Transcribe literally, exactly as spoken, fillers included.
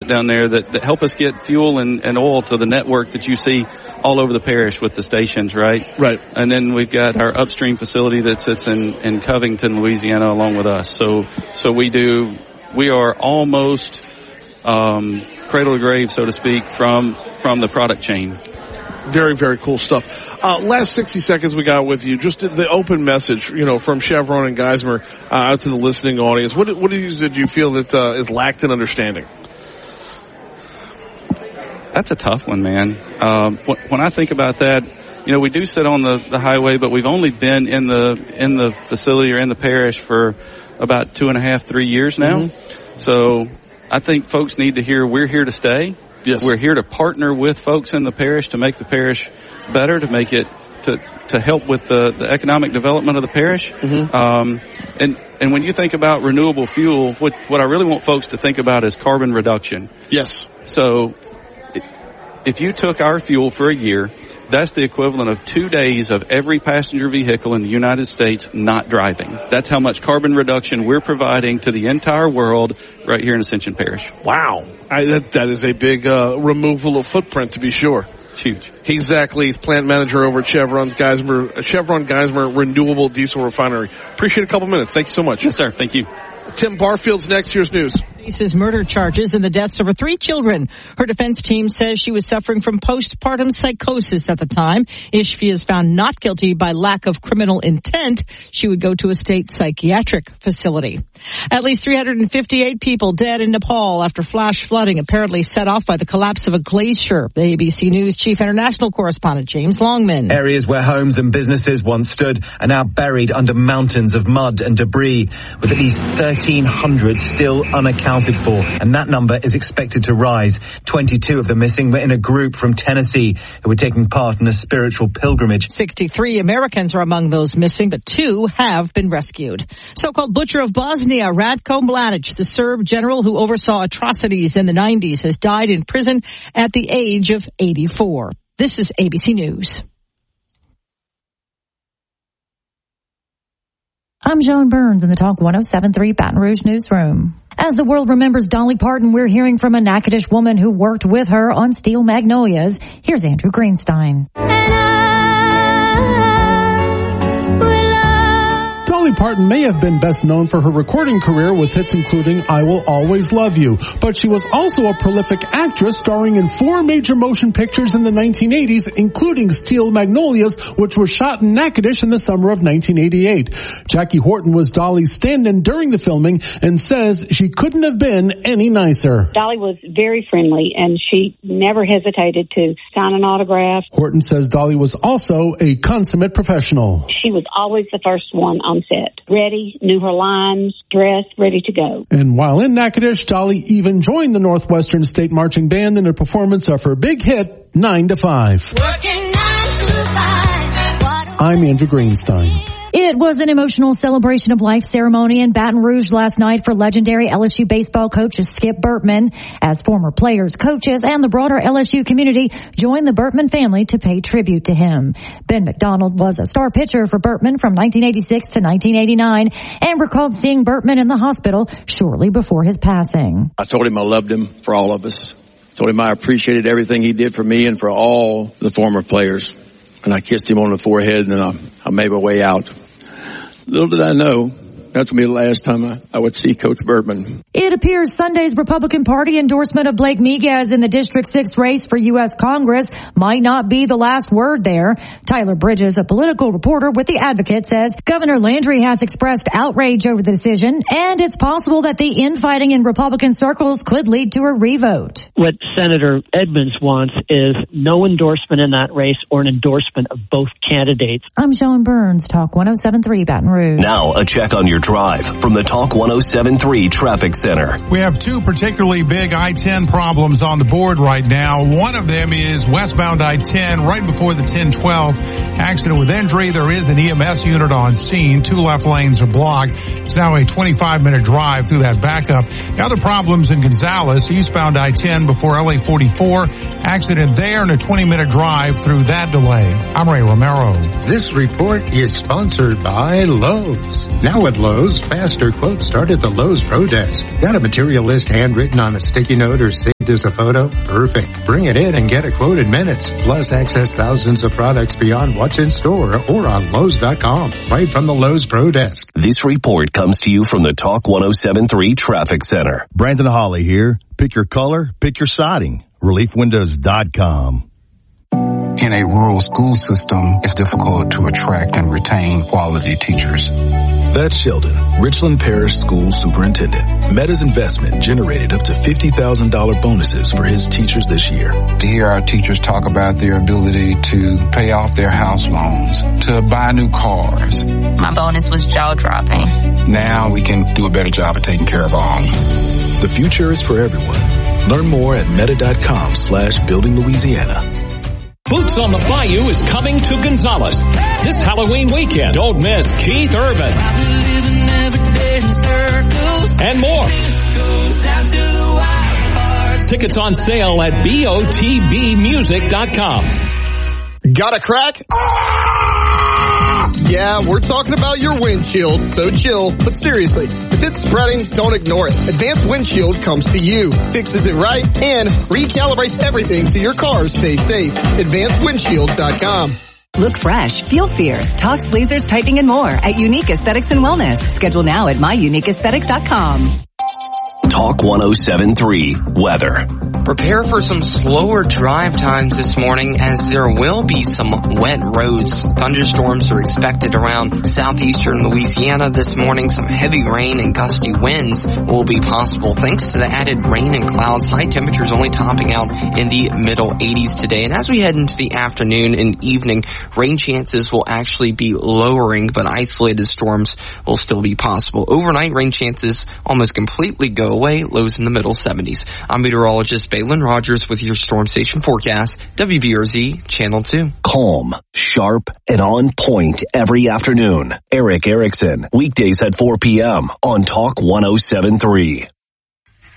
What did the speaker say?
down there that, that help us get fuel and, and oil to the network that you see all over the parish with the stations, right? Right. And then we've got our upstream facility that sits in, in Covington, Louisiana, along with us. So, so we do, we are almost, um, cradle to grave, so to speak, from, from the product chain. Very, very cool stuff. Uh, last sixty seconds we got with you. Just the open message, you know, from Chevron and Geismar uh, out to the listening audience. What, what is it you feel that uh, is lacked in understanding? That's a tough one, man. Um, when I think about that, you know, we do sit on the, the highway, but we've only been in the in the facility or in the parish for about two and a half, three years now. Mm-hmm. So I think folks need to hear we're here to stay. Yes. We're here to partner with folks in the parish to make the parish better, to make it, to, to help with the, the economic development of the parish. Mm-hmm. Um, and, and when you think about renewable fuel, what, what I really want folks to think about is carbon reduction. Yes. So if you took our fuel for a year, that's the equivalent of two days of every passenger vehicle in the United States not driving. That's how much carbon reduction we're providing to the entire world right here in Ascension Parish. Wow. I, that, that is a big uh, removal of footprint, to be sure. It's huge. He's Zach Leith, plant manager over at Chevron's Geismar, Chevron Geismar Renewable Diesel Refinery. Appreciate a couple minutes. Thank you so much. Yes, sir. Thank you. Tim Barfield's next. Here's news. Faces murder charges in the deaths of her three children. Her defense team says she was suffering from postpartum psychosis at the time. If she is found not guilty by lack of criminal intent, she would go to a state psychiatric facility. At least three hundred fifty-eight people dead in Nepal after flash flooding apparently set off by the collapse of a glacier. The A B C News chief international correspondent James Longman. Areas where homes and businesses once stood are now buried under mountains of mud and debris, with at least thirteen hundred still unaccounted for, and that number is expected to rise. twenty-two of the missing were in a group from Tennessee who were taking part in a spiritual pilgrimage. sixty-three Americans are among those missing, but two have been rescued. So-called Butcher of Bosnia, Ratko Mladic, the Serb general who oversaw atrocities in the nineties, has died in prison at the age of eighty-four. This is A B C News. I'm Joan Burns in the Talk one oh seven point three Baton Rouge newsroom. As the world remembers Dolly Parton, we're hearing from a Natchitoches woman who worked with her on Steel Magnolias. Here's Andrew Greenstein. Dolly Parton may have been best known for her recording career with hits including I Will Always Love You, but she was also a prolific actress starring in four major motion pictures in the nineteen eighties, including Steel Magnolias, which was shot in Natchitoches in the summer of nineteen eighty-eight. Jackie Horton was Dolly's stand-in during the filming and says she couldn't have been any nicer. Dolly was very friendly, and she never hesitated to sign an autograph. Horton says Dolly was also a consummate professional. She was always the first one on set. Ready, knew her lines, dressed, ready to go. And while in Natchitoches, Dolly even joined the Northwestern State Marching Band in a performance of her big hit, nine to five. Working nine to five. I'm Andrew Greenstein. It was an emotional celebration of life ceremony in Baton Rouge last night for legendary L S U baseball coach Skip Bertman, as former players, coaches, and the broader L S U community joined the Bertman family to pay tribute to him. Ben McDonald was a star pitcher for Bertman from nineteen eighty-six to nineteen eighty-nine and recalled seeing Bertman in the hospital shortly before his passing. I told him I loved him for all of us. I told him I appreciated everything he did for me and for all the former players. And I kissed him on the forehead, and then I, I made my way out. Little did I know, that's going to be the last time I, I would see Coach Bertman. It appears Sunday's Republican Party endorsement of Blake Miguez in the District six race for U S Congress might not be the last word there. Tyler Bridges, a political reporter with The Advocate, says Governor Landry has expressed outrage over the decision, and it's possible that the infighting in Republican circles could lead to a revote. What Senator Edmonds wants is no endorsement in that race or an endorsement of both candidates. I'm Joan Burns, Talk one oh seven point three Baton Rouge. Now a check on your drive from the Talk one oh seven point three Traffic Center. We have two particularly big I ten problems on the board right now. One of them is westbound I ten right before the ten twelve accident with injury. There is an E M S unit on scene. Two left lanes are blocked. It's now a twenty-five minute drive through that backup. The other problems in Gonzales, eastbound I ten before L A forty-four. Accident there and a twenty minute drive through that delay. I'm Ray Romero. This report is sponsored by Lowe's. Now at Lowe's, faster quotes start at the Lowe's Pro Desk. Got a material list handwritten on a sticky note or Is a photo? Perfect. Bring it in and get a quote in minutes. Plus, access thousands of products beyond what's in store or on Lowe's dot com. Right from the Lowe's Pro Desk. This report comes to you from the Talk one oh seven point three Traffic Center. Brandon Hawley here. Pick your color, pick your siding. relief windows dot com. In a rural school system, it's difficult to attract and retain quality teachers. That's Sheldon, Richland Parish School Superintendent. Meta's investment generated up to fifty thousand dollars bonuses for his teachers this year. To hear our teachers talk about their ability to pay off their house loans, to buy new cars. My bonus was jaw-dropping. Now we can do a better job of taking care of our own. The future is for everyone. Learn more at meta.com slash building Louisiana. Boots on the Bayou is coming to Gonzales this Halloween weekend. Don't miss Keith Urban and more. Tickets on sale at B O T B music dot com. Got a crack? Yeah, we're talking about your windshield, so chill. But seriously, if it's spreading, don't ignore it. Advanced Windshield comes to you, fixes it right, and recalibrates everything so your car stays safe. advanced windshield dot com. Look fresh, feel fierce, talks, lasers, typing, and more at Unique Aesthetics and Wellness. Schedule now at my unique aesthetics dot com. Talk one oh seven point three Weather. Prepare for some slower drive times this morning as there will be some wet roads. Thunderstorms are expected around southeastern Louisiana this morning. Some heavy rain and gusty winds will be possible thanks to the added rain and clouds. High temperatures only topping out in the middle eighties today. And as we head into the afternoon and evening, rain chances will actually be lowering, but isolated storms will still be possible. Overnight rain chances almost completely go away, lows in the middle seventies. I'm meteorologist Baylin Rogers with your Storm Station forecast, W B R Z Channel two. Calm, sharp, and on point every afternoon. Eric Erickson, weekdays at four p.m. on Talk one oh seven point three.